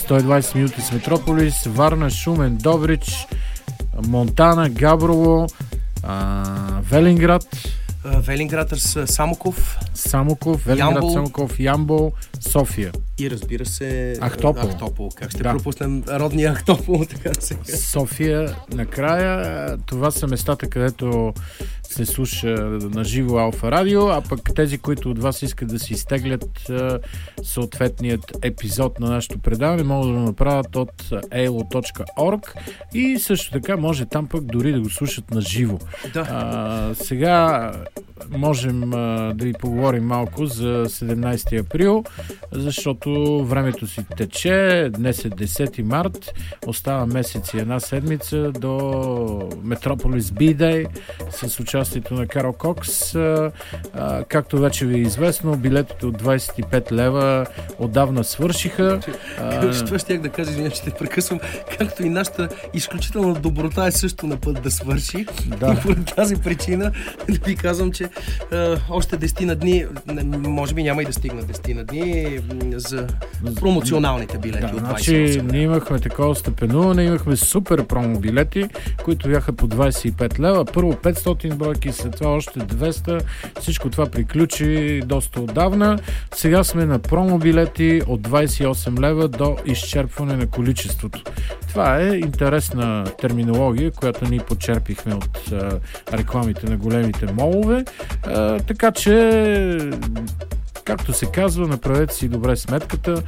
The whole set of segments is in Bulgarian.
120 минути с Метрополис, Варна, Шумен, Добрич, Монтана, Габрово, Велинград, Велинград, Самоков, Велинград, Ямбол. Самоков, Ямбол, София. И разбира се Ахтопол. Как ще пропуснем родния Ахтопол, така да се каже. София, накрая. Това са местата, където се слуша на живо Алфа Радио, а пък тези, които от вас искат да си изтеглят съответният епизод на нашето предаване, могат да го направят от elo.org и също така може там пък дори да го слушат на живо. Да. Сега можем да ви поговорим малко за 17 април, защото времето си тече. Днес е 10 март. Остава месец и една седмица до Метрополис B-Day с участието на Карл Кокс. Както вече ви е известно, билетите от 25 лева отдавна свършиха. Това щях да кажа, извиня, че те прекъсвам, както и нашата изключителна доброта е също на път да свърши. Да. И поради тази причина ви казвам, че още 10 на дни, може би няма и да стигна 10 на дни за промоционалните билети от 28. Значи ние имахме такова степенуване, имахме супер промо билети, които бяха по 25 лева. Първо 500 бройки, след това още 200. Всичко това приключи доста отдавна. Сега сме на промо билети от 28 лева до изчерпване на количеството. Това е интересна терминология, която ние почерпихме от рекламите на големите молове. Така че, както се казва, направете си добре сметката.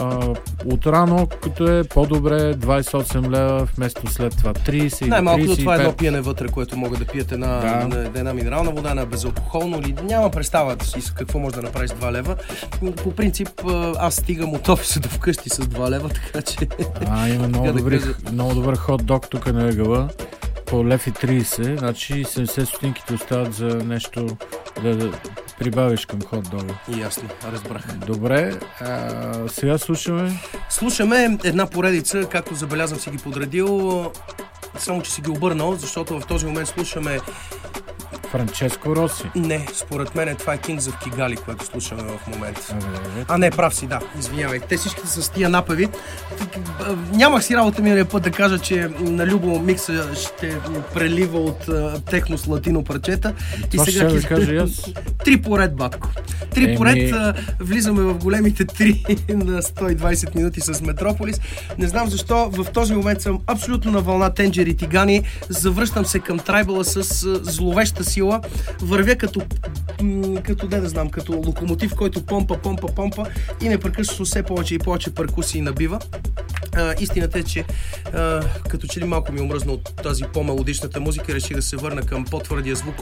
Отрано, като е по-добре 28 лева, вместо след това 30 или най-малкото 35. това е едно пиене вътре, което могат да пиете една минерална вода, на безалкохолно или няма представа с какво може да направиш 2 лева. По принцип, аз стигам от офиса до вкъщи с 2 лева, така че... Има много добър хот-дог тук на ъгъла. По лев и 30, значи 70 стотинките остават за нещо да прибавиш към хот-дога. Ясно, разбрах. Добре, сега слушаме. Слушаме една поредица, както забелязвам си ги подредил, само че си ги обърнал, защото в този момент слушаме... Франческо Роси. Не, според мен това е Kings of Kigali, което слушаме в момента. Не, прав си, да, извинявай. Те всичките са с тия напави. Нямах си работа миналия път да кажа, че на любо микса ще прелива от техно с латино парчета. И сега ще кажа аз. Три поред, батко. Три поред, влизаме в големите 3 на 120 минути с Метрополис. Не знам защо, в този момент съм абсолютно на вълна Тенджери Тигани. Завръщам се към трайбъла с зловеща сила. Вървя като локомотив, който помпа и непрекъснато все повече и повече перкусии набива. Истината е, че като че ли малко ми омръзна от тази по-мелодичната музика, реших да се върна към по-твърдия звук,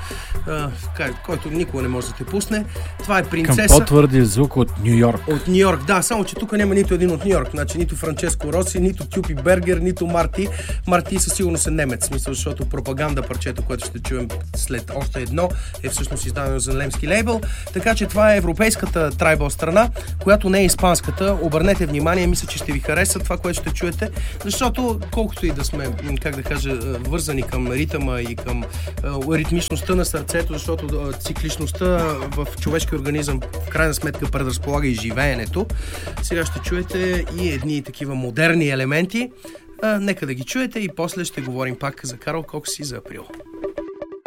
който никога не може да те пусне. Това е Принцеса. Към по-твърдия звук от Ню Йорк. От Ню Йорк, да, само че тук няма нито един от Ню Йорк. Значи нито Франческо Роси, нито Тюпи Бергер, нито Марти. Марти със сигурност е немец, смисъл, защото пропаганда парчето, което ще чуем след още едно, е всъщност издадено за немски лейбъл. Така че това е европейската трайбъл страна, която не е испанската. Обърнете внимание, мисля, че ще ви хареса това, което ще чуете, защото колкото и да сме, как да кажа, вързани към ритъма и към ритмичността на сърцето, защото цикличността в човешкия организъм в крайна сметка предразполага и живеенето. Сега ще чуете и едни такива модерни елементи. Нека да ги чуете и после ще говорим пак за Карл Кокс и за Април.